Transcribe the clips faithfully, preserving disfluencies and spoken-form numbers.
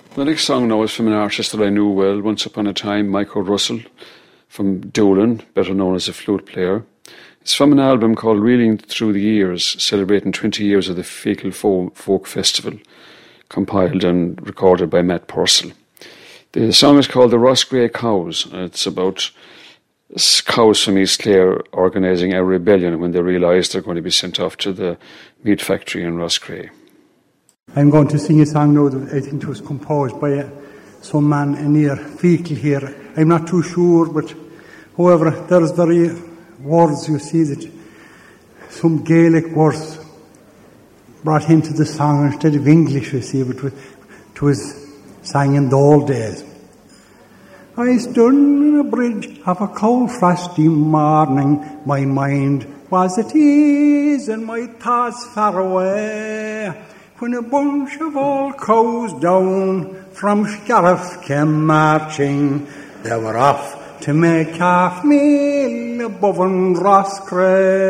The next song now is from an artist that I knew well once upon a time, Michael Russell from Doolin, better known as a flute player. It's from an album called Reeling Through the Years, celebrating twenty years of the Fecal Folk Festival, compiled and recorded by Matt Purcell. The song is called The Roscrea Cows. It's about cows from East Clare organising a rebellion when they realise they're going to be sent off to the meat factory in Roscrea. I'm going to sing a song now that I think was composed by uh, some man near Fecal here. I'm not too sure, but however, there's very words, you see, that some Gaelic words brought into the song instead of English, you see, but it was sang in the old days. I stood on a bridge of a cold frosty morning, my mind was at ease and my thoughts far away, when a bunch of old cows down from Scariff came marching. They were off to make half meal above in Roscrea.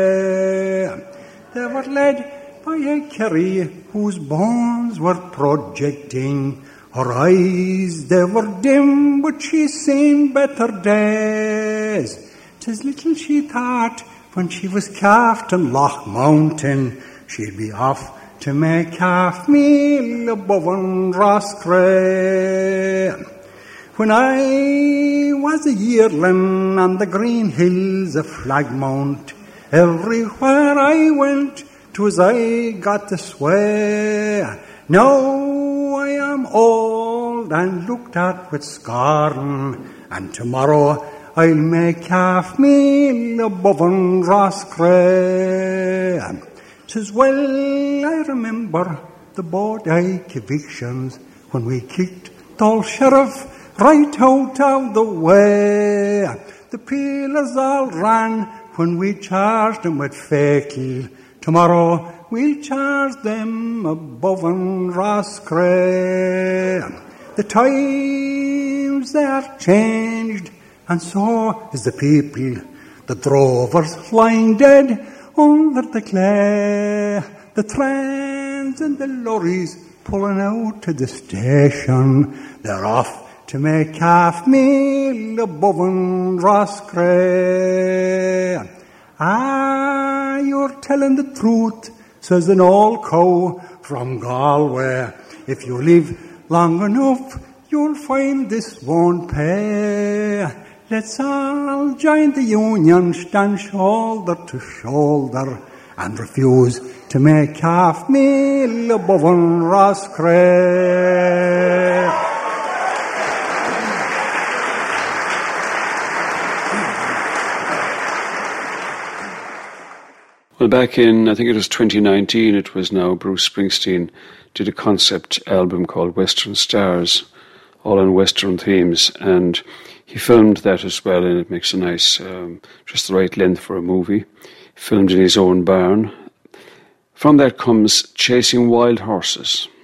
They were led by a Kerry whose bones were projecting. Her eyes, they were dim, but she's seen better days. 'Tis little she thought when she was calved in Loch Mountain, she'd be off to make half meal above in Roscrea. When I was a yearling on the green hills of Flagmount, everywhere I went, 'twas I got the sway. Now I am old and looked at with scorn, and tomorrow I'll make half meal above in Roscrea. 'Tis well I remember the Bodyke evictions, when we kicked the old sheriff right out of the way. The peelers all ran when we charged them with Fecal. Tomorrow we'll charge them above in Roscrea. The times they are changed, and so is the people. The drovers lying dead under the clay, the trains and the lorries pulling out to the station. They're off to make half meal above in Roscrea. Ah, you're telling the truth, says an old cow from Galway. If you live long enough, you'll find this won't pay. Let's all join the union, stand shoulder to shoulder, and refuse to make half meal above in Roscrea. Well, back in, I think it was twenty nineteen, it was now, Bruce Springsteen did a concept album called Western Stars, all on Western themes, and he filmed that as well, and it makes a nice, um, just the right length for a movie. Filmed in his own barn. From that comes Chasing Wild Horses.